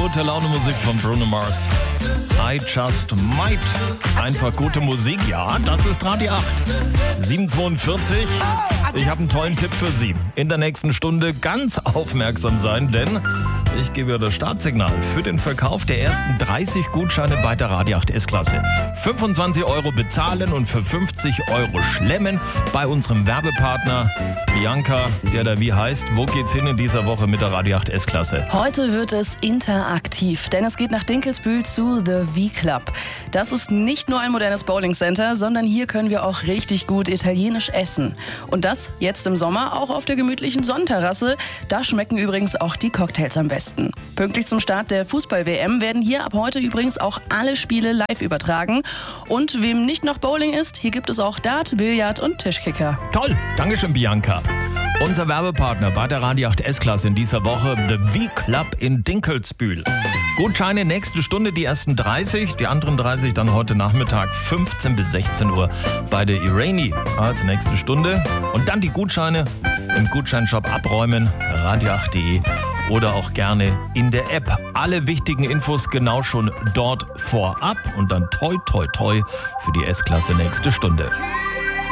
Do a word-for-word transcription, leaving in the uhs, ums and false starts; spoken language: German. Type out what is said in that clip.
gute Laune Musik von Bruno Mars. I Just Might. Einfach gute Musik, ja, das ist Radio acht. sieben Uhr zweiundvierzig. Ich habe einen tollen Tipp für Sie. In der nächsten Stunde ganz aufmerksam sein, denn ich gebe das Startsignal für den Verkauf der ersten dreißig Gutscheine bei der Radio acht S-Klasse. fünfundzwanzig Euro bezahlen und für fünfzig Euro schlemmen bei unserem Werbepartner Bianca, der da wie heißt. Wo geht's hin in dieser Woche mit der Radio acht S-Klasse? Heute wird es interaktiv, denn es geht nach Dinkelsbühl zu The V-Club. Das ist nicht nur ein modernes Bowling-Center, sondern hier können wir auch richtig gut italienisch essen. Und das jetzt im Sommer auch auf der gemütlichen Sonnenterrasse. Da schmecken übrigens auch die Cocktails am besten. Pünktlich zum Start der Fußball-W M werden hier ab heute übrigens auch alle Spiele live übertragen. Und wem nicht noch Bowling ist, hier gibt es auch Dart, Billard und Tischkicker. Toll, Dankeschön Bianca. Unser Werbepartner bei der Radio acht S-Klasse in dieser Woche, The V-Club in Dinkelsbühl. Gutscheine nächste Stunde, die ersten dreißig, die anderen dreißig dann heute Nachmittag fünfzehn bis sechzehn Uhr bei der Irani. Also nächste Stunde. Und dann die Gutscheine im Gutscheinshop abräumen, radio acht punkt de oder auch gerne in der App. Alle wichtigen Infos genau schon dort vorab und dann toi toi toi für die S-Klasse nächste Stunde.